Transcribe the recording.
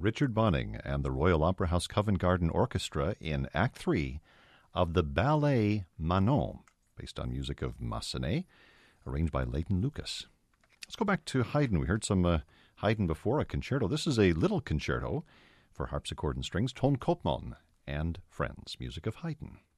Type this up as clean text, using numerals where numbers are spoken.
Richard Bonning and the Royal Opera House Covent Garden Orchestra in Act 3 of the ballet Manon, based on music of Massenet, arranged by Leighton Lucas. Let's go back to Haydn. We heard some Haydn before, a concerto. This is a little concerto for harpsichord and strings, Ton Kopman and Friends, music of Haydn.